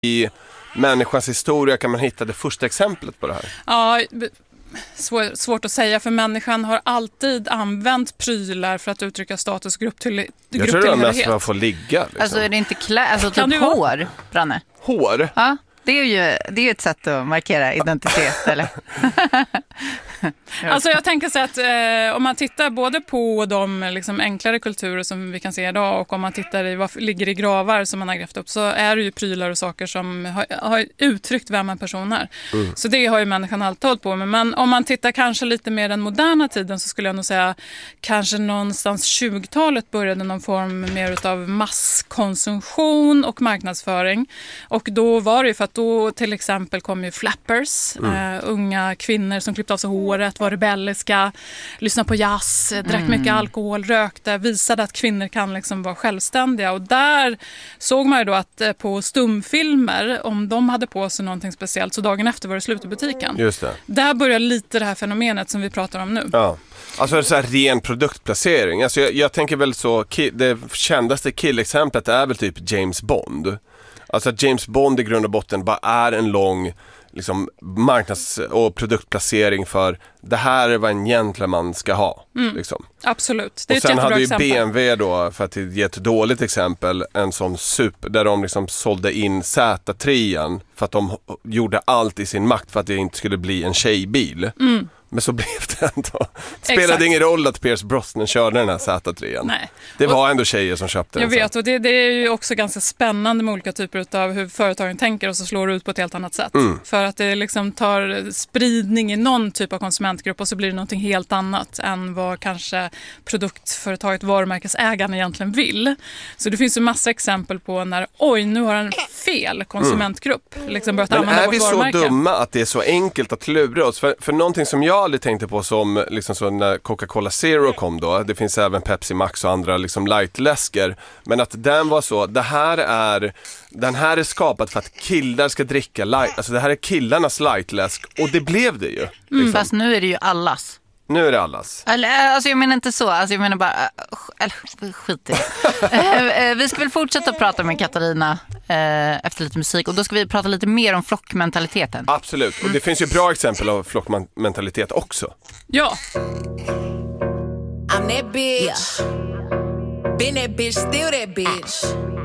i människans historia kan man hitta det första exemplet på det här? Ja, svårt att säga, för människan har alltid använt prylar för att uttrycka statusgrupp till Jag tror det är mest för att få ligga. Liksom. Alltså är det inte typ hår, Branne? Hår? Ja, det är ju ett sätt att markera identitet, eller? Alltså jag tänker så att om man tittar både på de liksom enklare kulturer som vi kan se idag, och om man tittar i vad ligger i gravar som man har grävt upp, så är det ju prylar och saker som har uttryckt vem en person är. Så det har ju människan alltid hållit på med. Men om man tittar kanske lite mer den moderna tiden, så skulle jag nog säga kanske någonstans 20-talet började någon form mer av masskonsumtion och marknadsföring. Och då var det ju för att då till exempel kom ju flappers, unga kvinnor som klippte av sig håret, var rebelliska, lyssnade på jazz, drack mycket alkohol, rökte, visade att kvinnor kan liksom vara självständiga. Och där såg man ju då att på stumfilmer, om de hade på sig någonting speciellt, så dagen efter var det slut i butiken. Just det. Där börjar lite det här fenomenet som vi pratar om nu. Ja. Alltså så här ren produktplacering. Alltså jag tänker väl så, det kändaste killexemplet är väl typ James Bond. Alltså att James Bond i grund och botten bara är en lång liksom marknads- och produktplacering för det här är vad en gentleman ska ha. Liksom. Absolut. Det är och sen hade ju exempel. BMW då, för att ge ett dåligt exempel, en sån där de liksom sålde in Z3 för att de gjorde allt i sin makt för att det inte skulle bli en tjejbil. Men så blev det ändå. Det spelade ingen roll att Pierce Brosnan körde den här Z3. Nej. Det var ändå tjejer som köpte den. Jag vet, och det är ju också ganska spännande med olika typer av hur företagen tänker, och så slår det ut på ett helt annat sätt. För att det liksom tar spridning i någon typ av konsumentgrupp, och så blir det någonting helt annat än vad kanske produktföretaget, varumärkesägaren egentligen vill. Så det finns ju massa exempel på när, nu har en fel konsumentgrupp liksom börjat använda vårt varumärke. Men är vi så dumma att det är så enkelt att klura oss? För någonting som jag aldrig tänkte på, som liksom så när Coca-Cola Zero kom då, det finns även Pepsi Max och andra liksom lightläsker, men att den var så, den här är skapad för att killar ska dricka light, alltså det här är killarnas lightläsk, och det blev det ju. Liksom. Fast nu är det ju allas. Nu är det allas. Alltså jag menar inte så, alltså jag menar bara skit i det. Vi ska väl fortsätta prata med Katarina efter lite musik, och då ska vi prata lite mer om flockmentaliteten. Absolut, och det finns ju bra exempel av flockmentalitet också. Ja. I'm that bitch. Been that bitch, still that bitch.